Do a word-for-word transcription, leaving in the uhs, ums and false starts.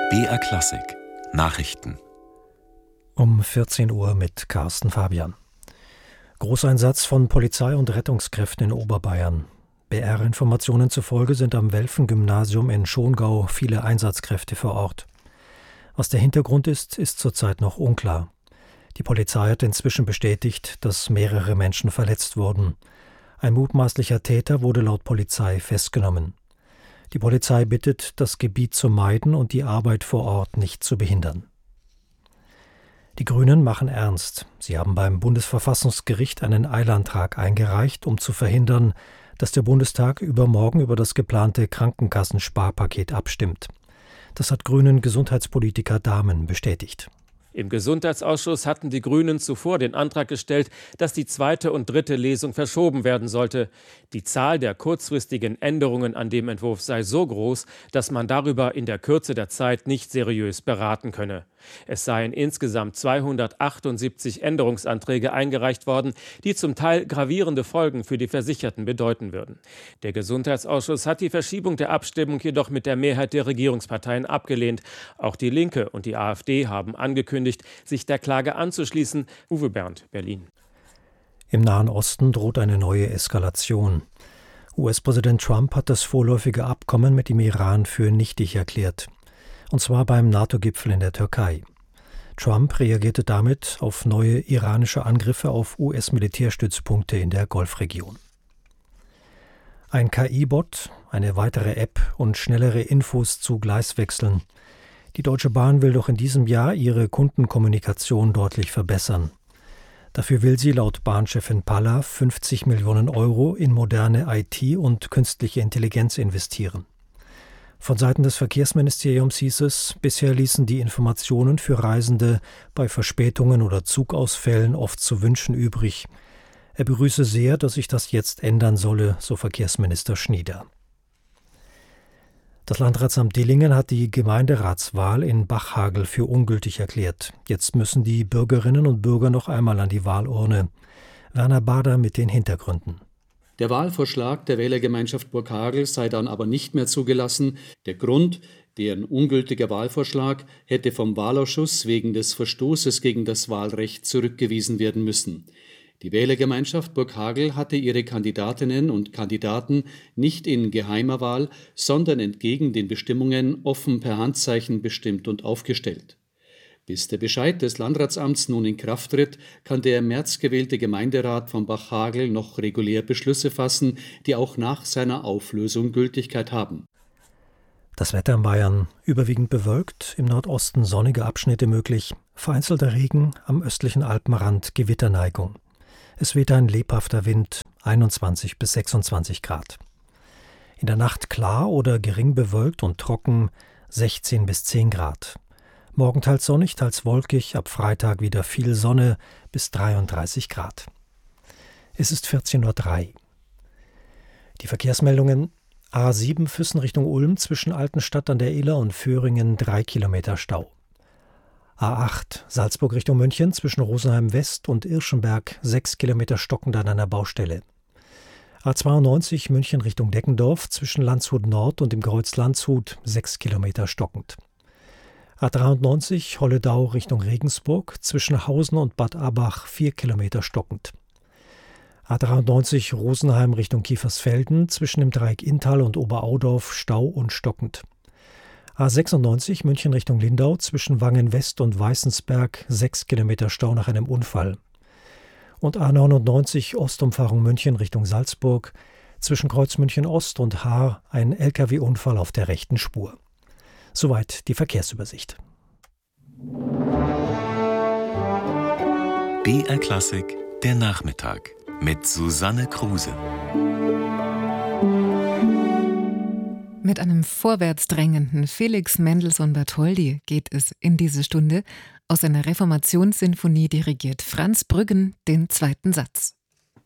B R Klassik Nachrichten um vierzehn Uhr mit Carsten Fabian. Großeinsatz von Polizei und Rettungskräften in Oberbayern. B R-Informationen zufolge sind am Welfen-Gymnasium in Schongau viele Einsatzkräfte vor Ort. Was der Hintergrund ist, ist zurzeit noch unklar. Die Polizei hat inzwischen bestätigt, dass mehrere Menschen verletzt wurden. Ein mutmaßlicher Täter wurde laut Polizei festgenommen. Die Polizei bittet, das Gebiet zu meiden und die Arbeit vor Ort nicht zu behindern. Die Grünen machen ernst. Sie haben beim Bundesverfassungsgericht einen Eilantrag eingereicht, um zu verhindern, dass der Bundestag übermorgen über das geplante Krankenkassensparpaket abstimmt. Das hat Grünen Gesundheitspolitiker Dahmen bestätigt. Im Gesundheitsausschuss hatten die Grünen zuvor den Antrag gestellt, dass die zweite und dritte Lesung verschoben werden sollte. Die Zahl der kurzfristigen Änderungen an dem Entwurf sei so groß, dass man darüber in der Kürze der Zeit nicht seriös beraten könne. Es seien insgesamt zweihundertachtundsiebzig Änderungsanträge eingereicht worden, die zum Teil gravierende Folgen für die Versicherten bedeuten würden. Der Gesundheitsausschuss hat die Verschiebung der Abstimmung jedoch mit der Mehrheit der Regierungsparteien abgelehnt. Auch die Linke und die AfD haben angekündigt, sich der Klage anzuschließen. Uwe Bernd, Berlin. Im Nahen Osten droht eine neue Eskalation. U S-Präsident Trump hat das vorläufige Abkommen mit dem Iran für nichtig erklärt. Und zwar beim NATO-Gipfel in der Türkei. Trump reagierte damit auf neue iranische Angriffe auf U S-Militärstützpunkte in der Golfregion. Ein K I-Bot, eine weitere App und schnellere Infos zu Gleiswechseln. Die Deutsche Bahn will doch in diesem Jahr ihre Kundenkommunikation deutlich verbessern. Dafür will sie laut Bahnchefin Palla fünfzig Millionen Euro in moderne I T und künstliche Intelligenz investieren. Von Seiten des Verkehrsministeriums hieß es, bisher ließen die Informationen für Reisende bei Verspätungen oder Zugausfällen oft zu wünschen übrig. Er begrüße sehr, dass sich das jetzt ändern solle, so Verkehrsminister Schnieder. Das Landratsamt Dillingen hat die Gemeinderatswahl in Bachhagel für ungültig erklärt. Jetzt müssen die Bürgerinnen und Bürger noch einmal an die Wahlurne. Werner Bader mit den Hintergründen. Der Wahlvorschlag der Wählergemeinschaft Burghagel sei dann aber nicht mehr zugelassen. Der Grund, deren ungültiger Wahlvorschlag hätte vom Wahlausschuss wegen des Verstoßes gegen das Wahlrecht zurückgewiesen werden müssen. Die Wählergemeinschaft Burghagel hatte ihre Kandidatinnen und Kandidaten nicht in geheimer Wahl, sondern entgegen den Bestimmungen offen per Handzeichen bestimmt und aufgestellt. Bis der Bescheid des Landratsamts nun in Kraft tritt, kann der im März gewählte Gemeinderat von Bachhagel noch regulär Beschlüsse fassen, die auch nach seiner Auflösung Gültigkeit haben. Das Wetter in Bayern überwiegend bewölkt, im Nordosten sonnige Abschnitte möglich, vereinzelter Regen, am östlichen Alpenrand Gewitterneigung. Es weht ein lebhafter Wind, einundzwanzig bis sechsundzwanzig Grad. In der Nacht klar oder gering bewölkt und trocken, sechzehn bis zehn Grad. Morgen teils sonnig, teils wolkig, ab Freitag wieder viel Sonne bis dreiunddreißig Grad. Es ist vierzehn Uhr drei. Die Verkehrsmeldungen: A sieben Füssen Richtung Ulm zwischen Altenstadt an der Iller und Föhringen drei Kilometer Stau. A acht Salzburg Richtung München zwischen Rosenheim West und Irschenberg sechs Kilometer stockend an einer Baustelle. A zweiundneunzig München Richtung Deckendorf zwischen Landshut Nord und dem Kreuz Landshut sechs Kilometer stockend. A dreiundneunzig Holledau Richtung Regensburg zwischen Hausen und Bad Abach vier Kilometer stockend. A dreiundneunzig Rosenheim Richtung Kiefersfelden zwischen dem Dreieck Inntal und Oberaudorf Stau und stockend. A sechsundneunzig München Richtung Lindau zwischen Wangen West und Weißensberg sechs Kilometer Stau nach einem Unfall. Und A neunundneunzig Ostumfahrung München Richtung Salzburg zwischen Kreuz München Ost und Haar ein L K W-Unfall auf der rechten Spur. Soweit die Verkehrsübersicht. B R Klassik, der Nachmittag mit Susanne Kruse. Mit einem vorwärtsdrängenden Felix Mendelssohn Bartholdy geht es in diese Stunde. Aus einer Reformationssinfonie dirigiert Franz Brüggen den zweiten Satz.